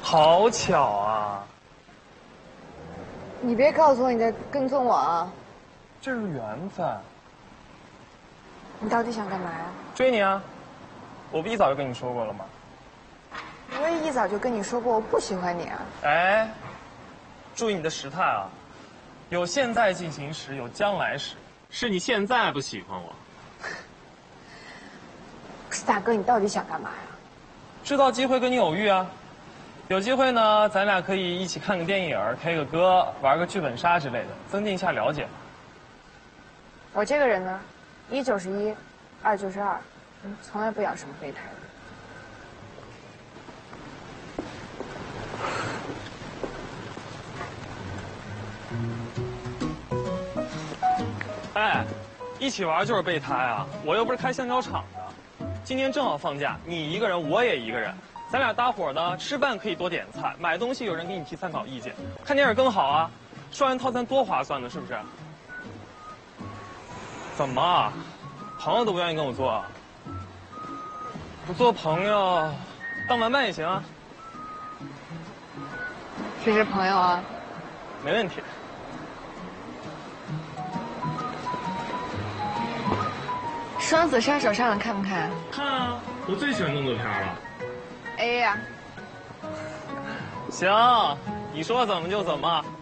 好巧啊！ 你别告诉我你在跟踪我啊！ 这是缘分。 你到底想干嘛呀？ 追你啊！我不一早就跟你说过了吗？ 我也一早就跟你说过我不喜欢你啊！ 哎，注意你的时态啊！有现在进行时，有将来时。是你现在不喜欢我。 不是大哥，你到底想干嘛呀？ 制造机会跟你偶遇啊！有机会呢，咱俩可以一起看个电影，K 个歌，玩个剧本杀之类的，增进一下了解嘛。 我这个人呢，一就是一，二就是二，从来不养什么备胎的。哎，一起玩就是备胎啊！我又不是开香蕉厂的，今天正好放假，你一个人，我也一个人，咱俩搭伙呢，吃饭可以多点菜，买东西有人给你提参考意见，看电影更好啊！双人套餐多划算呢，是不是？怎么，朋友都不愿意跟我做啊？不做朋友，当玩伴也行啊。 谁是朋友啊？ 没问题。 双子杀手上了看不看？ 看啊，我最喜欢动作片了。 A 呀。 行，你说怎么就怎么。